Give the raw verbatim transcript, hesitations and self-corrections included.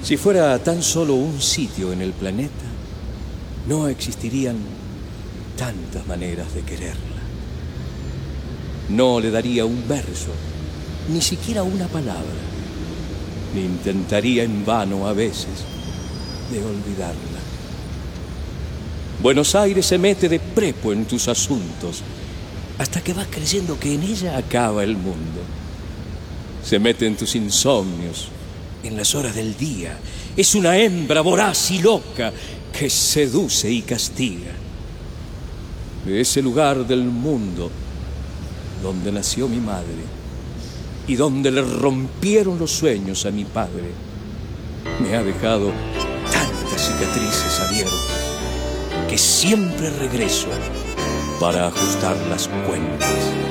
Si fuera tan solo un sitio en el planeta, no existirían tantas maneras de quererla. No le daría un verso, ni siquiera una palabra, ni intentaría en vano a veces de olvidarla. Buenos Aires se mete de prepo en tus asuntos, hasta que vas creyendo que en ella acaba el mundo. Se mete en tus insomnios, en las horas del día. Es una hembra voraz y loca que seduce y castiga. De ese lugar del mundo donde nació mi madre y donde le rompieron los sueños a mi padre, me ha dejado tantas cicatrices abiertas que siempre regreso para ajustar las cuentas.